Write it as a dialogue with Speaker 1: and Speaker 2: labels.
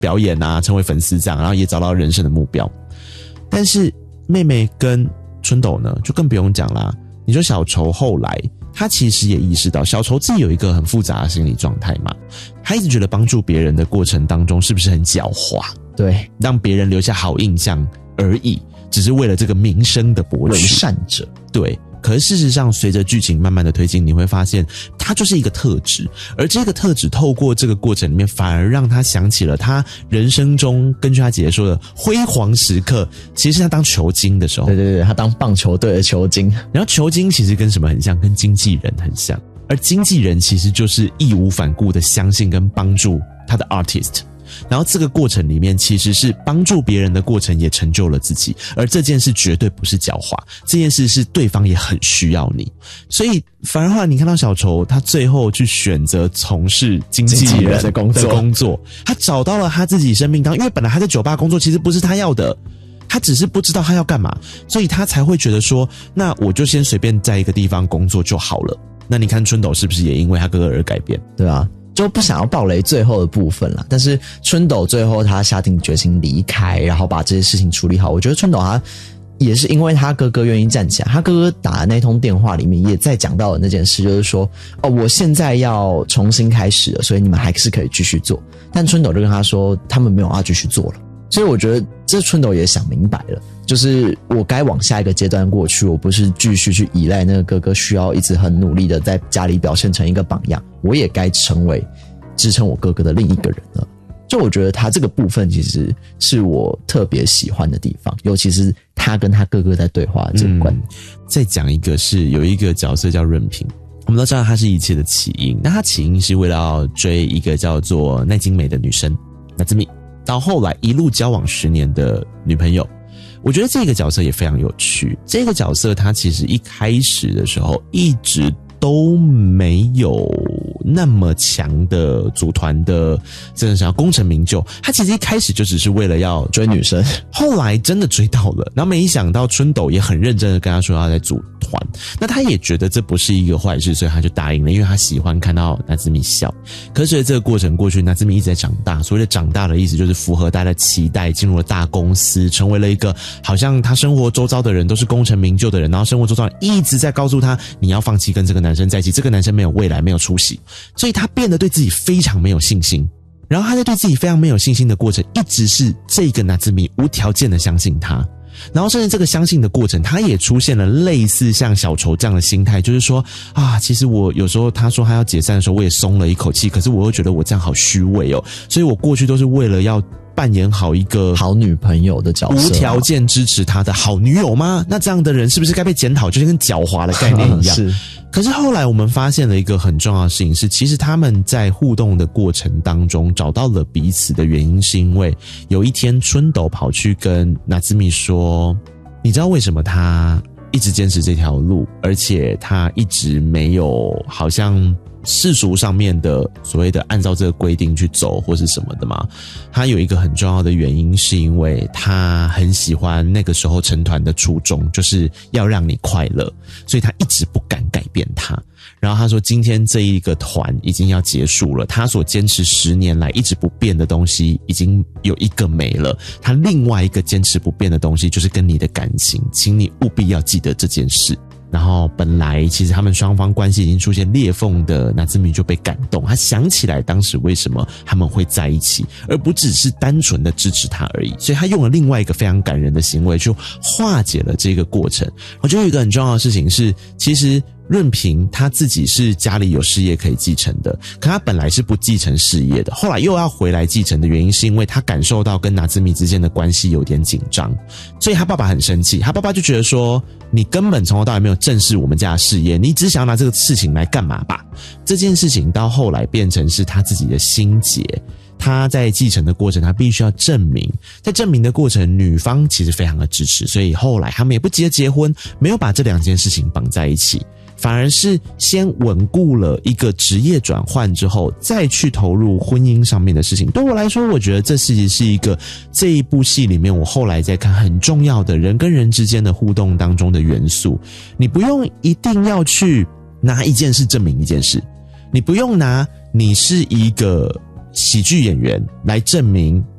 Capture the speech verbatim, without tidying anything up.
Speaker 1: 表演啊，成为粉丝这样，然后也找到人生的目标。但是妹妹跟春斗呢，就更不用讲啦。你说小丑后来他其实也意识到小丑自己有一个很复杂的心理状态嘛，他一直觉得帮助别人的过程当中是不是很狡猾，
Speaker 2: 对，
Speaker 1: 让别人留下好印象而已，只是为了这个名声的博取，
Speaker 2: 为善者。
Speaker 1: 对，可是事实上随着剧情慢慢的推进，你会发现它就是一个特质，而这个特质透过这个过程里面反而让他想起了他人生中根据他姐姐说的辉煌时刻，其实是他当球精的时候。
Speaker 2: 对对对，他当棒球队的球精。
Speaker 1: 然后球精其实跟什么很像，跟经纪人很像，而经纪人其实就是义无反顾的相信跟帮助他的 artist，然后这个过程里面其实是帮助别人的过程，也成就了自己，而这件事绝对不是狡猾，这件事是对方也很需要你。所以反而后来你看到小丑他最后去选择从事经纪人的工作, 的工作他找到了他自己生命当中，因为本来他在酒吧工作其实不是他要的，他只是不知道他要干嘛，所以他才会觉得说那我就先随便在一个地方工作就好了。那你看春斗是不是也因为他哥哥而改变？
Speaker 2: 对啊，就不想要爆雷最后的部分啦，但是春斗最后他下定决心离开，然后把这些事情处理好。我觉得春斗他也是因为他哥哥愿意站起来，他哥哥打的那通电话里面也在讲到的那件事，就是说哦，我现在要重新开始了，所以你们还是可以继续做。但春斗就跟他说他们没有要继续做了，所以我觉得这春斗也想明白了，就是我该往下一个阶段过去，我不是继续去依赖那个哥哥，需要一直很努力的在家里表现成一个榜样，我也该成为支撑我哥哥的另一个人了。就我觉得他这个部分其实是我特别喜欢的地方，尤其是他跟他哥哥在对话的这个关、嗯、
Speaker 1: 再讲一个是有一个角色叫润平，我们都知道他是一切的起因，那他起因是为了要追一个叫做奈津美的女生奈津美，到后来一路交往十年的女朋友。我觉得这个角色也非常有趣，这个角色他其实一开始的时候一直都没有那么强的组团的真的想要功成名就，他其实一开始就只是为了要
Speaker 2: 追女生，
Speaker 1: 后来真的追到了，然后没想到春斗也很认真的跟他说要在组团，那他也觉得这不是一个坏事，所以他就答应了，因为他喜欢看到夏之美笑。可是随着这个过程过去，夏之美一直在长大，所谓的长大的意思就是符合大家的期待，进入了大公司，成为了一个好像他生活周遭的人都是功成名就的人，然后生活周遭人一直在告诉他你要放弃跟这个男生在一起，这个男生没有未来，没有出息，所以他变得对自己非常没有信心。然后他在对自己非常没有信心的过程，一直是这个夏之美无条件的相信他，然后甚至这个相信的过程，他也出现了类似像小丑这样的心态，就是说啊，其实我有时候他说他要解散的时候，我也松了一口气，可是我又觉得我这样好虚伪哦，所以我过去都是为了要扮演好一个
Speaker 2: 好女朋友的角色，
Speaker 1: 无条件支持他的好女友吗？那这样的人是不是该被检讨？就是跟狡猾的概念一样。是。可是后来我们发现了一个很重要的事情是，其实他们在互动的过程当中找到了彼此的原因，是因为有一天春斗跑去跟夏之美说，你知道为什么他一直坚持这条路，而且他一直没有好像世俗上面的所谓的按照这个规定去走或是什么的嘛？他有一个很重要的原因，是因为他很喜欢那个时候成团的初衷，就是要让你快乐，所以他一直不敢改变它。然后他说今天这一个团已经要结束了，他所坚持十年来一直不变的东西已经有一个没了，他另外一个坚持不变的东西就是跟你的感情，请你务必要记得这件事。然后本来其实他们双方关系已经出现裂缝的夏之美就被感动，他想起来当时为什么他们会在一起，而不只是单纯的支持他而已，所以他用了另外一个非常感人的行为就化解了这个过程。我觉得有一个很重要的事情是，其实润平他自己是家里有事业可以继承的，可他本来是不继承事业的，后来又要回来继承的原因是因为他感受到跟夏之美之间的关系有点紧张，所以他爸爸很生气，他爸爸就觉得说你根本从头到尾没有正视我们家的事业，你只想要拿这个事情来干嘛吧。这件事情到后来变成是他自己的心结，他在继承的过程他必须要证明，在证明的过程女方其实非常的支持，所以后来他们也不急着结婚，没有把这两件事情绑在一起，反而是先稳固了一个职业转换之后再去投入婚姻上面的事情。对我来说，我觉得这其实是一个这一部戏里面我后来在看很重要的人跟人之间的互动当中的元素。你不用一定要去拿一件事证明一件事，你不用拿你是一个喜剧演员来证明